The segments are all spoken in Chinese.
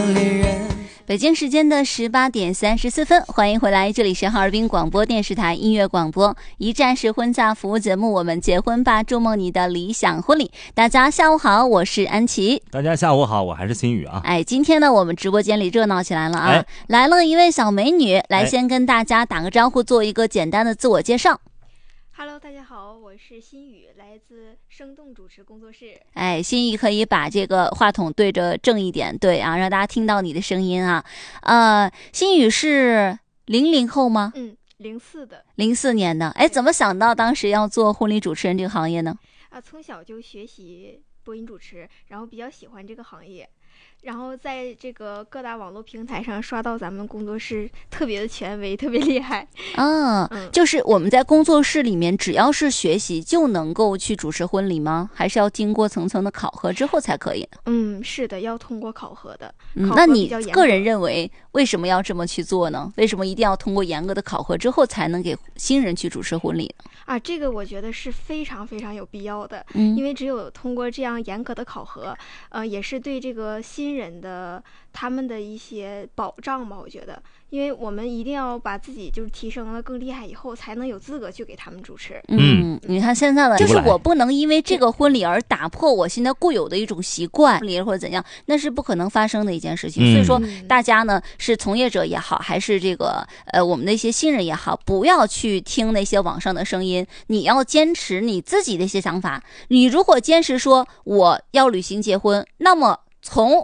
北京时间的18点34分，欢迎回来，这里是哈尔滨广播电视台音乐广播，一站式婚嫁服务节目，我们结婚吧，筑梦你的理想婚礼。大家下午好，我是安琪。 大家下午好，我还是心宇啊。 今天呢，我们直播间里热闹起来了啊，来了一位小美女，来先跟大家打个招呼，做一个简单的自我介绍。 Hello， 大家好，我是心宇，来自生动主持工作室。 心宇可以把这个话筒对着正一点，对啊，让大家听到你的声音啊。心宇是00后吗 ？04的。 04年的。怎么想到当时要做婚礼主持人这个行业呢？ 从小就学习播音主持，然后比较喜欢这个行业。然后在这个各大网络平台上刷到咱们工作室特别的权威，特别厉害。 就是我们在工作室里面只要是学习就能够去主持婚礼吗？还是要经过层层的考核之后才可以呢？ 是的，要通过考核的。 那你个人认为为什么要这么去做呢？为什么一定要通过严格的考核之后才能给新人去主持婚礼呢？ 这个我觉得是非常非常有必要的。因为只有通过这样严格的考核，也是对这个新人的他们的一些保障吧，我觉得，因为我们一定要把自己就是提升了更厉害以后，才能有资格去给他们主持。 你看现在的就是我不能因为这个婚礼而打破我现在固有的一种习惯，或者怎样，那是不可能发生的一件事情。所以说，大家呢是从业者也好，还是这个我们的一些新人也好，不要去听那些网上的声音，你要坚持你自己的一些想法。你如果坚持说我要履行结婚，那么从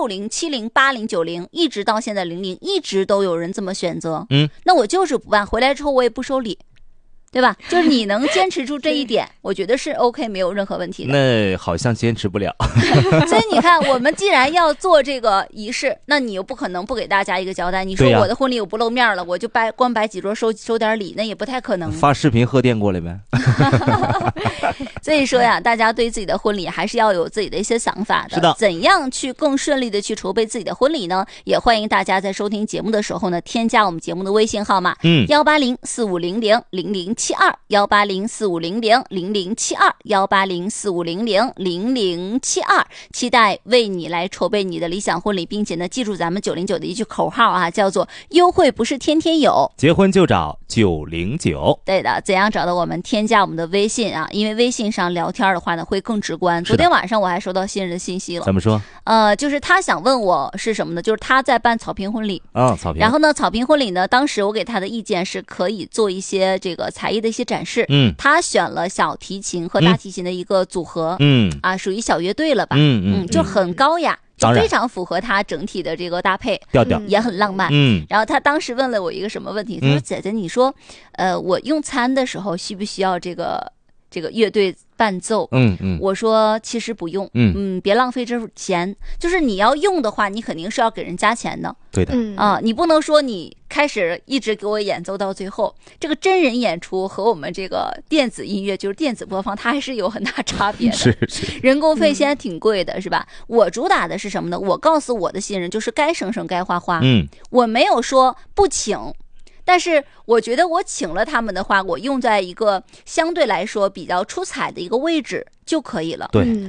60、70、80、90一直到现在00，一直都有人这么选择。那我就是不办，回来之后我也不收礼，对吧？就是你能坚持住这一点，我觉得是 OK， 没有任何问题的。 那好像坚持不了。 所以你看，我们既然要做这个仪式，那你又不可能不给大家一个交代。你说我的婚礼我不露面了，我就光摆几桌收点礼，那也不太可能。 发视频贺电过来呗。 所以说呀，大家对自己的婚礼还是要有自己的一些想法的。 是的。 怎样去更顺利的去筹备自己的婚礼呢？也欢迎大家在收听节目的时候呢，添加我们节目的微信号码18045000072，18045000072，18045000072，期待为你来筹备你的理想婚礼，并且呢，记住咱们909的一句口号啊，叫做优惠不是天天有， 结婚就找909。 对的，怎样找到我们？添加我们的微信啊，因为微信上聊天的话呢会更直观。昨天晚上我还收到新人的信息了。 怎么说？ 就是他想问我是什么呢？就是他在办草坪婚礼草坪。 然后呢，草坪婚礼呢，当时我给他的意见是可以做一些这个才艺的一些展示。他选了小提琴和大提琴的一个组合。属于小乐队了吧？就很高雅。就非常符合他整体的这个搭配， 调调也很浪漫。然后他当时问了我一个什么问题？他说：“姐姐，你说，我用餐的时候需不需要这个乐队伴奏？”我说其实不用。别浪费这钱。就是你要用的话，你肯定是要给人加钱的。 对的。 你不能说你开始一直给我演奏到最后，这个真人演出和我们这个电子音乐，就是电子播放，它还是有很大差别的。 是。 人工费现在挺贵的，是吧？我主打的是什么呢？我告诉我的新人，就是该省省，该花花。我没有说不请。但是我觉得我请了他们的话，我用在一个相对来说比较出彩的一个位置就可以了。 对。